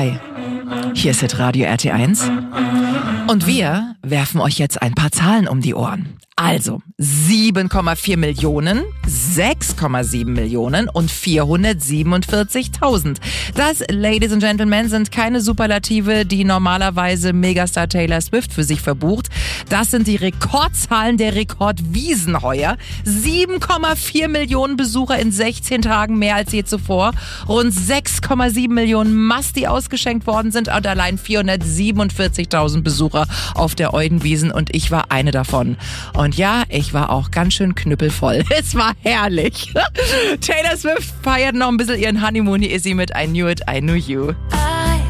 Hi, hier ist Hitradio RT1 und wir werfen euch jetzt ein paar Zahlen um die Ohren. Also 7,4 Millionen, 6,7 Millionen und 447.000. Das, Ladies and Gentlemen, sind keine Superlative, die normalerweise Megastar Taylor Swift für sich verbucht. Das sind die Rekordzahlen der Rekordwiesen heuer. 7,4 Millionen Besucher in 16 Tagen, mehr als je zuvor. Rund 6,7 Millionen Mass, die ausgeschenkt worden sind und allein 447.000 Besucher auf der Eudenwiesen und ich war eine davon. Und ja, ich war auch ganz schön knüppelvoll. Es war herrlich. Taylor Swift feiert noch ein bisschen ihren Honeymoon. Hier ist sie mit I Knew It, I Knew You.